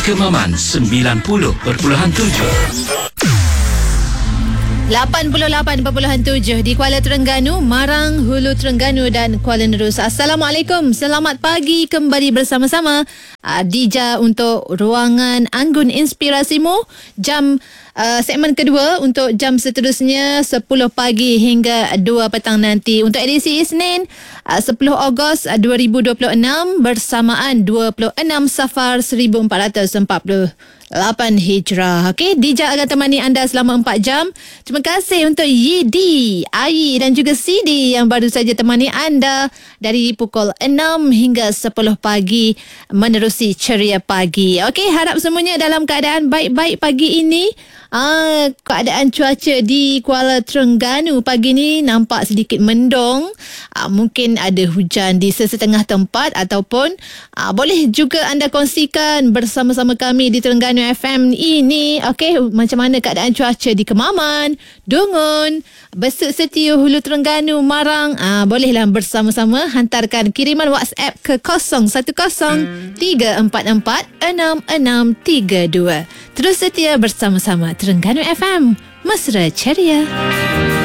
Kemaman 90.7. 88.7 di Kuala Terengganu, Marang, Hulu Terengganu dan Kuala Nerus. Assalamualaikum. Selamat pagi kembali bersama-sama Dija untuk Ruangan Anggun Inspirasimu. Segmen kedua untuk jam seterusnya 10 pagi hingga 2 petang nanti. Untuk edisi Isnin 10 Ogos 2026 bersamaan 26 Safar 1448 Hijrah. Okey, Dija akan temani anda selama 4 jam. Terima kasih untuk Yidi, Ai dan juga Sidi yang baru saja temani anda dari pukul 6 hingga 10 pagi menerusi Ceria Pagi. Okey, harap semuanya dalam keadaan baik-baik pagi ini. Keadaan cuaca di Kuala Terengganu pagi ni nampak sedikit mendung. Mungkin ada hujan di sesetengah tempat ataupun boleh juga anda kongsikan bersama-sama kami di Terengganu FM ini. Okey, macam mana keadaan cuaca di Kemaman, Dungun, Besut Setiu, Hulu Terengganu, Marang. Bolehlah bersama-sama hantarkan kiriman WhatsApp ke 0143446632. Terus setia bersama-sama Terengganu FM, Mesra Ceria.